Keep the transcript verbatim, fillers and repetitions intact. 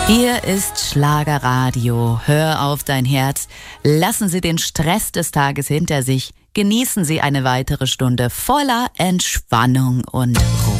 Hier ist Schlagerradio. Hör auf dein Herz. Lassen Sie den Stress des Tages hinter sich. Genießen Sie eine weitere Stunde voller Entspannung und Ruhe.